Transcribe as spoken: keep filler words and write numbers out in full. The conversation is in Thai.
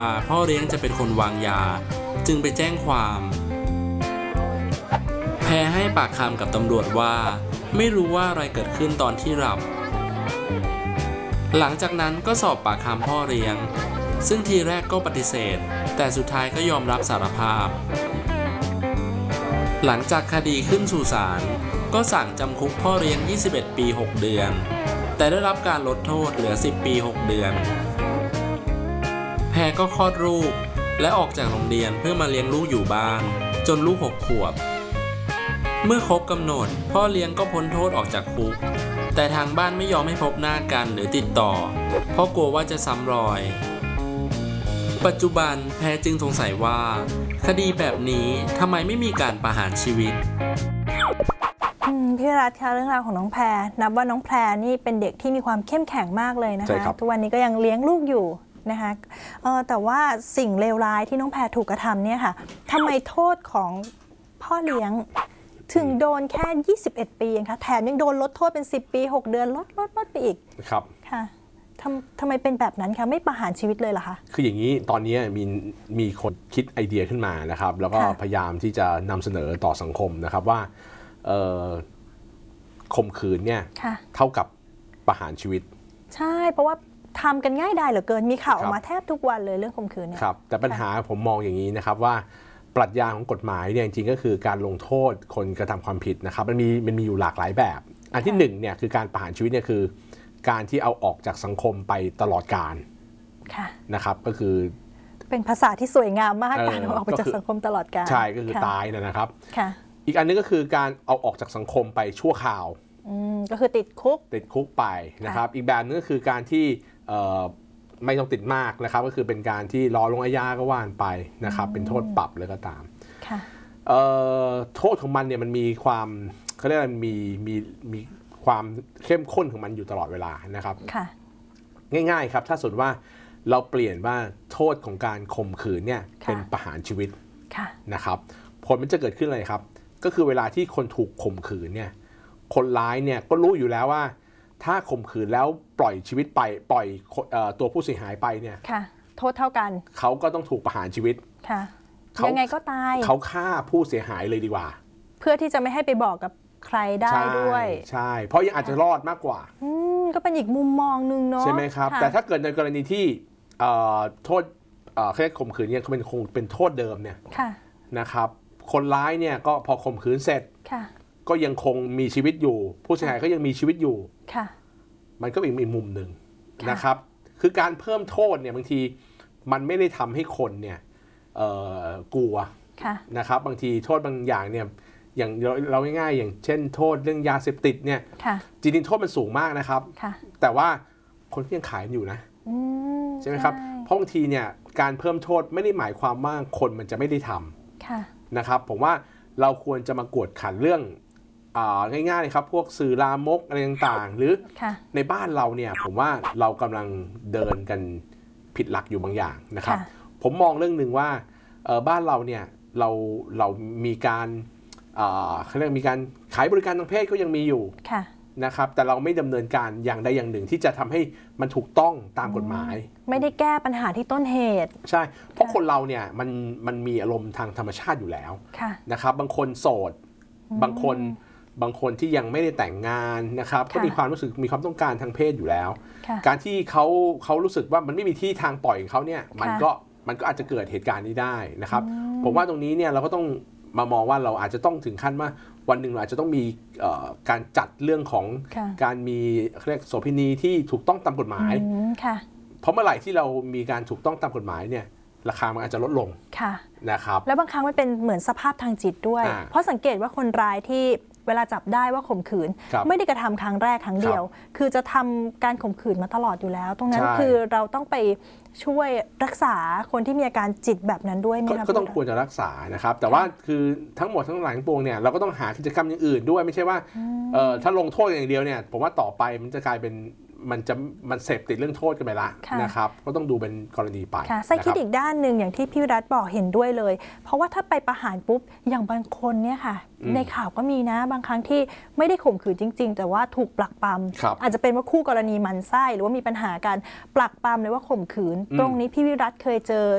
พ่อเลี้ยงจะเป็นคนวางยาจึงไปแจ้งความแพรให้ปากคำกับตำรวจว่าไม่รู้ว่าอะไรเกิดขึ้นตอนที่หลับหลังจากนั้นก็สอบปากคำพ่อเลี้ยงซึ่งทีแรกก็ปฏิเสธแต่สุดท้ายก็ยอมรับสารภาพหลังจากคดีขึ้นสู่ศาลก็สั่งจำคุกพ่อเลี้ยงยี่สิบเอ็ดปีหกเดือนแต่ได้รับการลดโทษเหลือสิบปีหกเดือนแพรก็คลอดลูกและออกจากโรงเรียนเพื่อมาเลี้ยงลูกอยู่บ้านจนลูกหกขวบเมื่อครบกำหนดพ่อเลี้ยงก็พ้นโทษออกจากคุกแต่ทางบ้านไม่ยอมให้พบหน้ากันหรือติดต่อเพราะกลัวว่าจะซ้ำรอยปัจจุบันแพรจึงสงสัยว่าคดีแบบนี้ทำไมไม่มีการประหารชีวิตพี่รัฐคะเรื่องราวของน้องแพรนับว่าน้องแพรนี่เป็นเด็กที่มีความเข้มแข็งมากเลยนะคะทุกวันนี้ก็ยังเลี้ยงลูกอยู่นะคะเออแต่ว่าสิ่งเลวร้ายที่น้องแพรถูกกระทำเนี่ยค่ะทำไมโทษของพ่อเลี้ยงถึงโดนแค่ยี่สิบเอ็ดปีเองคะแถมยังโดนลดโทษเป็นสิบปีหกเดือนลดลดลดไปอีกครับค่ะทำทำไมเป็นแบบนั้นคะไม่ประหารชีวิตเลยเหรอคะคืออย่างนี้ตอนนี้มีมีคนคิดไอเดียขึ้นมานะครับแล้วก็พยายามที่จะนำเสนอต่อสังคมนะครับว่าข่มขืนเนี่ยเท่ากับประหารชีวิตใช่เพราะว่าทำกันง่ายดายเหลือเกินมีข่าวออกมาแทบทุกวันเลยเรื่องข่มขืนเนี่ยครับแต่ปัญหาผมมองอย่างนี้นะครับว่าปรัชญาของกฎหมายเนี่ยจริงๆก็คือการลงโทษคนกระทำความผิดนะครับมันมีมันมีอยู่หลากหลายแบบอันที่หนึ่งเนี่ยคือการประหารชีวิตเนี่ยคือการที่เอาออกจากสังคมไปตลอดกาลนะครับก็คือเป็นภาษาที่สวยงามมากการเอาออกไปจากสังคมตลอดกาลใช่ก็คือตายนะครับอีกอันนึงก็คือการเอาออกจากสังคมไปชั่วคราวก็คือติดคุกติดคุกไปนะครับอีกแบบนึงก็คือการที่ไม่ต้องติดมากนะครับก็คือเป็นการที่รอลงอาญาก็ว่านไปนะครับเป็นโทษปรับเลยก็ตามโทษของมันเนี่ยมันมีความเขาเรียกว่ามีมีมีความเข้มข้นของมันอยู่ตลอดเวลานะครับง่ายๆครับถ้าสมมติว่าเราเปลี่ยนว่าโทษของการข่มขืนเนี่ยเป็นประหารชีวิตนะครับผลมันจะเกิดขึ้นอะไรครับก็คือเวลาที่คนถูกข่มขืนเนี่ยคนร้ายเนี่ยก็รู้อยู่แล้วว่าถ้าข่มขืนแล้วปล่อยชีวิตไปปล่อยตัวผู้เสียหายไปเนี่ยโทษเท่ากันเขาก็ต้องถูกประหารชีวิตยังไงก็ตายเขาฆ่าผู้เสียหายเลยดีกว่าเพื่อที่จะไม่ให้ไปบอกกับใครได้ด้วยใช่เพราะยังอาจจะรอดมากกว่าก็เป็นอีกมุมมองนึงเนาะใช่ไหมครับแต่ถ้าเกิดในกรณีที่โทษแค่ข่มขืนเนี่ยเขาเป็นคงเป็นโทษเดิมเนี่ยนะครับคนร้ายเนี่ยก็พอข่มขืนเสร็จก็ยังคงมีชีวิตอยู่ผู้เสียหายก็ยังมีชีวิตอยู่มันก็อีกมุมหนึ่งนะครับคือการเพิ่มโทษเนี่ยบางทีมันไม่ได้ทำให้คนเนี่ยกลัวนะครับบางทีโทษบางอย่างเนี่ยอย่างเราง่ายๆอย่างเช่นโทษเรื่องยาเสพติดเนี่ยจริงๆโทษมันสูงมากนะครับแต่ว่าคนที่ยังขายอยู่นะใช่ไหมครับเพราะบางทีเนี่ยการเพิ่มโทษไม่ได้หมายความว่าคนมันจะไม่ได้ทำนะครับผมว่าเราควรจะมากวดขันเรื่องง่ายๆเลยครับพวกสื่อลามกอะไรต่างๆหรือในบ้านเราเนี่ยผมว่าเรากำลังเดินกันผิดหลักอยู่บางอย่างนะครับผมมองเรื่องหนึ่งว่าบ้านเราเนี่ยเราเรามีการเขาเรียกมีการขายบริการทางเพศก็ยังมีอยู่นะครับแต่เราไม่ดำเนินการอย่างใดอย่างหนึ่งที่จะทำให้มันถูกต้องตามกฎหมายไม่ได้แก้ปัญหาที่ต้นเหตุใช่เพราะคนเราเนี่ยมันมันมีอารมณ์ทางธรรมชาติอยู่แล้วนะครับบางคนโสดบางคนบางคนที่ยังไม่ได้แต่งงานนะครับก็มีความรู้สึกมีความต้องการทางเพศอยู่แล้วการที่เขาเขารู้สึกว่ามันไม่มีที่ทางปล่อยเขาเนี่ยมันก็มันก็อาจจะเกิดเหตุการณ์นี้ได้นะครับผมว่าตรงนี้เนี่ยเราก็ต้องมามองว่าเราอาจจะต้องถึงขั้นว่าวันหนึ่งเราอาจจะต้องมีการจัดเรื่องของการมีเรียกโสเภณีที่ถูกต้องตามกฎหมายเพราะเมื่อไหร่ที่เรามีการถูกต้องตามกฎหมายเนี่ยราคามันอาจจะลดลงนะครับแล้วบางครั้งมันเป็นเหมือนสภาพทางจิตด้วยเพราะสังเกตว่าคนร้ายที่เวลาจับได้ว่าข่มขืนไม่ได้กระทำครั้งแรกครั้งเดียวคือจะทำการข่มขืนมาตลอดอยู่แล้วตรงนั้นคือเราต้องไปช่วยรักษาคนที่มีอาการจิตแบบนั้นด้วยไหมครับก็ต้องควรจะรักษานะครับแต่ว่าคือทั้งหมดทั้งหลายทั้งปวงเนี่ยเราก็ต้องหากิจกรรมอย่างอื่นด้วยไม่ใช่ว่าถ้าลงโทษอย่างเดียวเนี่ยผมว่าต่อไปมันจะกลายเป็นมันจะมันเสพติดเรื่องโทษกันไปละนะครับก็ต้องดูเป็นกรณีไปไส้คิดอีกด้านหนึ่งอย่างที่พี่รัฐบอกเห็นด้วยเลยเพราะว่าถ้าไปประหารปุ๊บอย่างบางคนเนี่ยค่ะในข่าวก็มีนะบางครั้งที่ไม่ได้ข่มขืนจริงๆแต่ว่าถูกปลักปั๊มอาจจะเป็นว่าคู่กรณีมันไส้หรือว่ามีปัญหาการปลักปั๊มหรือว่าข่มขืนตรงนี้พี่วิรัฐเคยเจอ